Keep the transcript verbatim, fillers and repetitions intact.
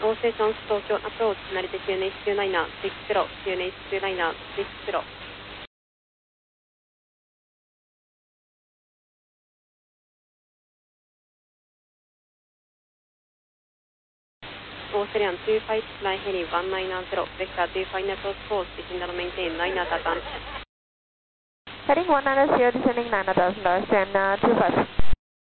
All stations Tokyo approach, Narita Q N H Q niner, six zero, Q N H Q niner, six zero. Australian two five, fly heli one nine zero, vector two final approach course, descend and maintain nine at advance. Heading one nine zero, descending nine thousand, Australian uh, two five.